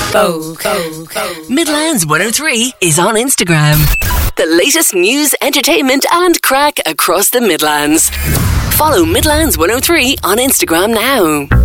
Midlands 103 is on Instagram. The latest news, entertainment and crack across the Midlands. Follow Midlands 103 on Instagram now.